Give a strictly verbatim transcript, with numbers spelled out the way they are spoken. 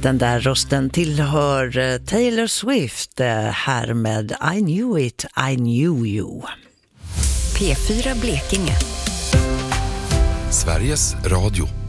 Den där rösten tillhör Taylor Swift, här med I knew it, I knew you. P fyra Blekinge. Sveriges Radio.